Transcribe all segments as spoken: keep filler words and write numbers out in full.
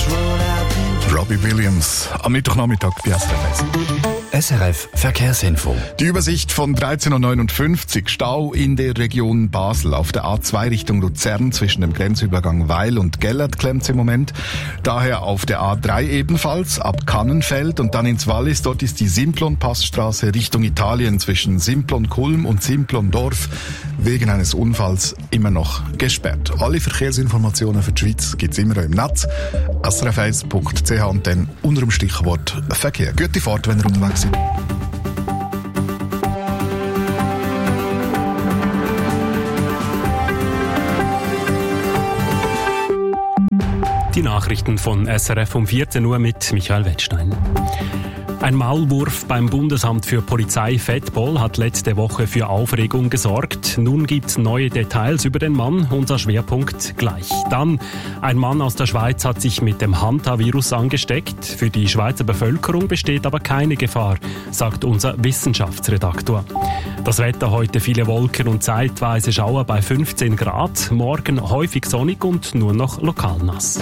Robbie Williams am Mittwochnachmittag bei S R F. S R F Verkehrsinfo. Die Übersicht von dreizehn Uhr neunundfünfzig. Stau in der Region Basel. Auf der A zwei Richtung Luzern zwischen dem Grenzübergang Weil und Gellert klemmt im Moment. Daher auf der A drei ebenfalls ab Kannenfeld und dann ins Wallis. Dort ist die Simplon-Passstraße Richtung Italien zwischen Simplon-Kulm und Simplon-Dorf wegen eines Unfalls immer noch gesperrt. Alle Verkehrsinformationen für die Schweiz gibt's immer im Netz. S R F eins punkt c h und dann unter dem Stichwort Verkehr. Gute Fahrt, wenn ihr unterwegs seid. Die Nachrichten von S R F um vierzehn Uhr mit Michael Wettstein. Ein Maulwurf beim Bundesamt für Polizei Fettpol hat letzte Woche für Aufregung gesorgt. Nun gibt's neue Details über den Mann. Unser Schwerpunkt gleich. Dann, ein Mann aus der Schweiz hat sich mit dem Hantavirus angesteckt. Für die Schweizer Bevölkerung besteht aber keine Gefahr, sagt unser Wissenschaftsredaktor. Das Wetter heute viele Wolken und zeitweise Schauer bei fünfzehn Grad. Morgen häufig sonnig und nur noch lokal nass.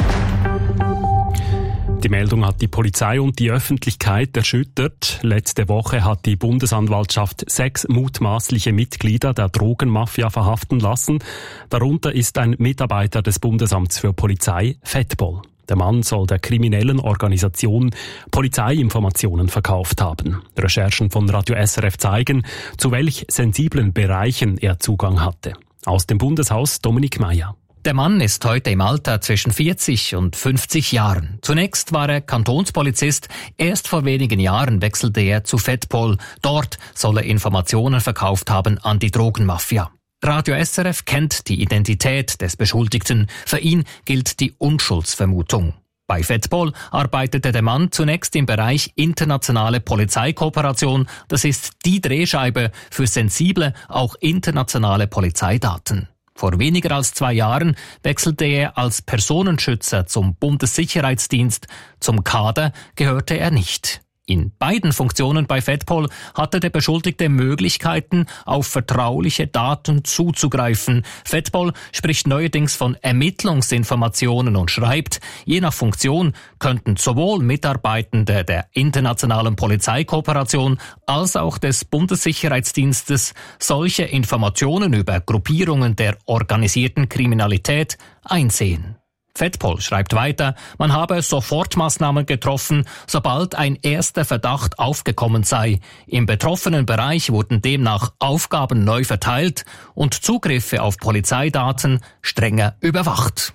Die Meldung hat die Polizei und die Öffentlichkeit erschüttert. Letzte Woche hat die Bundesanwaltschaft sechs mutmaßliche Mitglieder der Drogenmafia verhaften lassen. Darunter ist ein Mitarbeiter des Bundesamts für Polizei, Fettpol. Der Mann soll der kriminellen Organisation Polizeiinformationen verkauft haben. Recherchen von Radio S R F zeigen, zu welch sensiblen Bereichen er Zugang hatte. Aus dem Bundeshaus Dominik Meyer. Der Mann ist heute im Alter zwischen vierzig und fünfzig Jahren. Zunächst war er Kantonspolizist. Erst vor wenigen Jahren wechselte er zu Fettpol. Dort soll er Informationen verkauft haben an die Drogenmafia. Radio S R F kennt die Identität des Beschuldigten. Für ihn gilt die Unschuldsvermutung. Bei Fettpol arbeitete der Mann zunächst im Bereich internationale Polizeikooperation. Das ist die Drehscheibe für sensible, auch internationale Polizeidaten. Vor weniger als zwei Jahren wechselte er als Personenschützer zum Bundessicherheitsdienst. Zum Kader gehörte er nicht. In beiden Funktionen bei Fettpol hatte der Beschuldigte Möglichkeiten, auf vertrauliche Daten zuzugreifen. Fettpol spricht neuerdings von Ermittlungsinformationen und schreibt, je nach Funktion könnten sowohl Mitarbeitende der internationalen Polizeikooperation als auch des Bundessicherheitsdienstes solche Informationen über Gruppierungen der organisierten Kriminalität einsehen. Fettpol schreibt weiter, man habe Sofortmaßnahmen getroffen, sobald ein erster Verdacht aufgekommen sei. Im betroffenen Bereich wurden demnach Aufgaben neu verteilt und Zugriffe auf Polizeidaten strenger überwacht.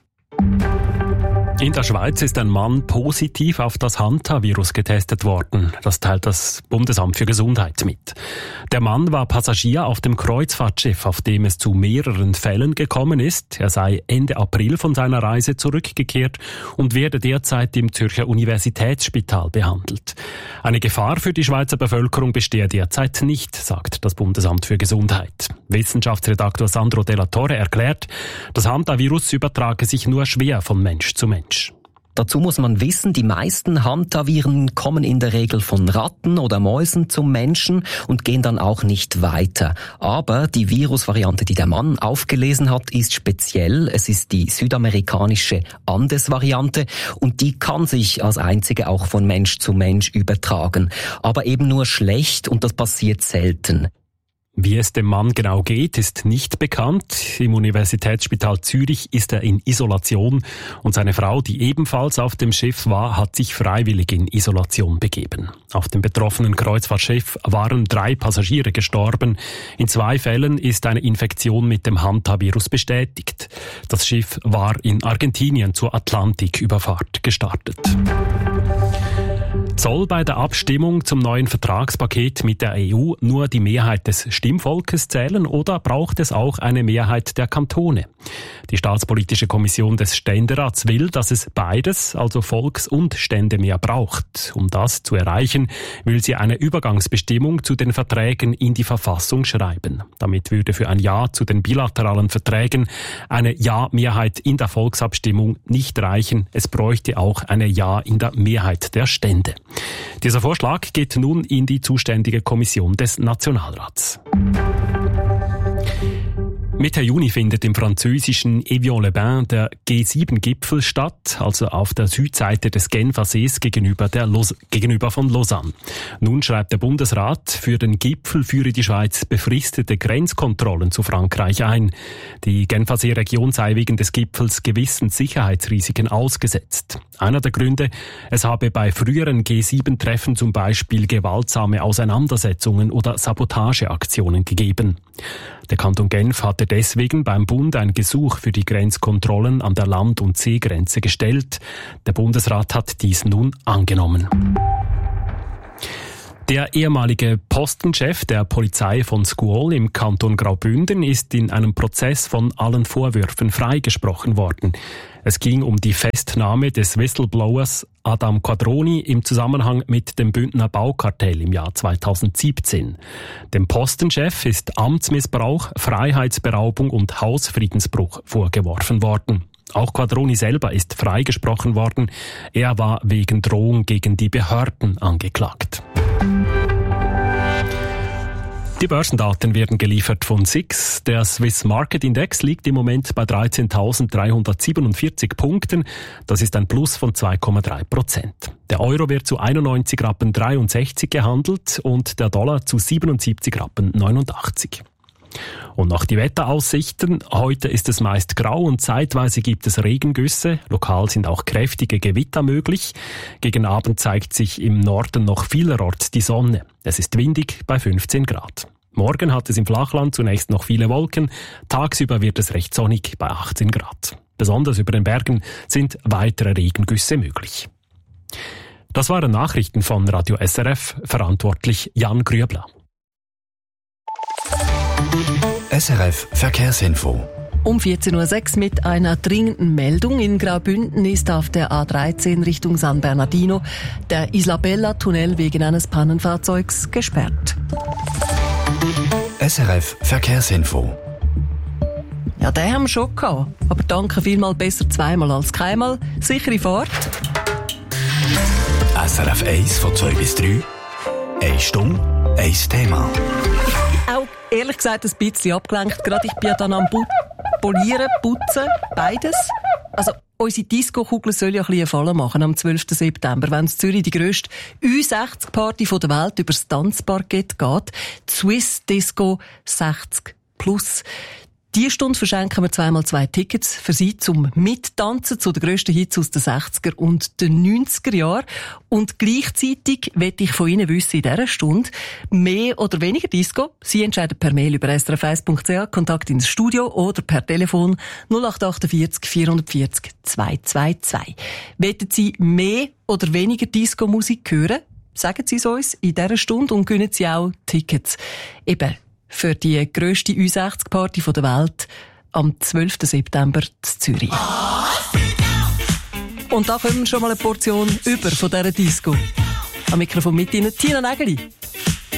In der Schweiz ist ein Mann positiv auf das Hantavirus getestet worden. Das teilt das Bundesamt für Gesundheit mit. Der Mann war Passagier auf dem Kreuzfahrtschiff, auf dem es zu mehreren Fällen gekommen ist. Er sei Ende April von seiner Reise zurückgekehrt und werde derzeit im Zürcher Universitätsspital behandelt. Eine Gefahr für die Schweizer Bevölkerung bestehe derzeit nicht, sagt das Bundesamt für Gesundheit. Wissenschaftsredaktor Sandro Della Torre erklärt, das Hantavirus übertrage sich nur schwer von Mensch zu Mensch. Dazu muss man wissen, die meisten Hantaviren kommen in der Regel von Ratten oder Mäusen zum Menschen und gehen dann auch nicht weiter. Aber die Virusvariante, die der Mann aufgelesen hat, ist speziell. Es ist die südamerikanische Andes-Variante und die kann sich als einzige auch von Mensch zu Mensch übertragen. Aber eben nur schlecht und das passiert selten. Wie es dem Mann genau geht, ist nicht bekannt. Im Universitätsspital Zürich ist er in Isolation und seine Frau, die ebenfalls auf dem Schiff war, hat sich freiwillig in Isolation begeben. Auf dem betroffenen Kreuzfahrtschiff waren drei Passagiere gestorben. In zwei Fällen ist eine Infektion mit dem Hantavirus bestätigt. Das Schiff war in Argentinien zur Atlantiküberfahrt gestartet. Soll bei der Abstimmung zum neuen Vertragspaket mit der E U nur die Mehrheit des Stimmvolkes zählen oder braucht es auch eine Mehrheit der Kantone? Die Staatspolitische Kommission des Ständerats will, dass es beides, also Volks- und Ständemehr braucht. Um das zu erreichen, will sie eine Übergangsbestimmung zu den Verträgen in die Verfassung schreiben. Damit würde für ein Ja zu den bilateralen Verträgen eine Ja-Mehrheit in der Volksabstimmung nicht reichen. Es bräuchte auch eine Ja in der Mehrheit der Stände. Dieser Vorschlag geht nun in die zuständige Kommission des Nationalrats. Mitte Juni findet im französischen Evian-les-Bains der G sieben Gipfel statt, also auf der Südseite des Genfer Sees gegenüber, der Los- gegenüber von Lausanne. Nun schreibt der Bundesrat, für den Gipfel führe die Schweiz befristete Grenzkontrollen zu Frankreich ein. Die Genfer See-Region sei wegen des Gipfels gewissen Sicherheitsrisiken ausgesetzt. Einer der Gründe, es habe bei früheren G sieben Treffen zum Beispiel gewaltsame Auseinandersetzungen oder Sabotageaktionen gegeben. Der Kanton Genf hatte deswegen beim Bund ein Gesuch für die Grenzkontrollen an der Land- und Seegrenze gestellt. Der Bundesrat hat dies nun angenommen. Der ehemalige Postenchef der Polizei von Scuol im Kanton Graubünden ist in einem Prozess von allen Vorwürfen freigesprochen worden. Es ging um die Festnahme des Whistleblowers Adam Quadroni im Zusammenhang mit dem Bündner Baukartell im Jahr zweitausendsiebzehn. Dem Postenchef ist Amtsmissbrauch, Freiheitsberaubung und Hausfriedensbruch vorgeworfen worden. Auch Quadroni selber ist freigesprochen worden. Er war wegen Drohung gegen die Behörden angeklagt. Die Börsendaten werden geliefert von S I X. Der Swiss Market Index liegt im Moment bei dreizehntausenddreihundertsiebenundvierzig Punkten. Das ist ein Plus von zwei Komma drei Prozent. Der Euro wird zu einundneunzig Rappen dreiundsechzig gehandelt und der Dollar zu siebenundsiebzig Rappen neunundachtzig. Und noch die Wetteraussichten. Heute ist es meist grau und zeitweise gibt es Regengüsse. Lokal sind auch kräftige Gewitter möglich. Gegen Abend zeigt sich im Norden noch vielerorts die Sonne. Es ist windig bei fünfzehn Grad. Morgen hat es im Flachland zunächst noch viele Wolken. Tagsüber wird es recht sonnig bei achtzehn Grad. Besonders über den Bergen sind weitere Regengüsse möglich. Das waren Nachrichten von Radio S R F, verantwortlich Jan Grübler. S R F Verkehrsinfo. Um vierzehn Uhr sechs mit einer dringenden Meldung. In Graubünden ist auf der A dreizehn Richtung San Bernardino der Isabella-Tunnel wegen eines Pannenfahrzeugs gesperrt. S R F Verkehrsinfo. Ja, den haben wir schon gehabt. Aber danke vielmal, besser zweimal als keinmal. Sichere Fahrt. S R F eins von zwei bis drei. Eine Stunde, ein Thema. Auch ehrlich gesagt ein bisschen abgelenkt. Gerade ich bin ja dann am Bu- Polieren, Putzen, beides. Also unsere Disco-Kugel soll ja ein bisschen Fallen machen am zwölften September, wenn es Zürich die grösste Ü sechzig Party der Welt über das Tanzparkett geht. Die Swiss Disco sechzig plus. Diese Stunde verschenken wir zweimal zwei Tickets für Sie zum Mittanzen zu den grössten Hits aus den sechziger und den neunziger Jahren. Und gleichzeitig möchte ich von Ihnen wissen in dieser Stunde, mehr oder weniger Disco. Sie entscheiden per Mail über s r f eins punkt c h, Kontakt ins Studio oder per Telefon null acht achtundvierzig vierundvierzig zweihundertzweiundzwanzig. Wollen Sie mehr oder weniger Disco-Musik hören? Sagen Sie es uns in dieser Stunde und gewinnen Sie auch Tickets. Eben für die grösste Ü sechzig Party der Welt am zwölften September in Zürich. Und da kommen wir schon mal eine Portion über von dieser Disco. Am Mikrofon mit Ihnen Tina Nägeli.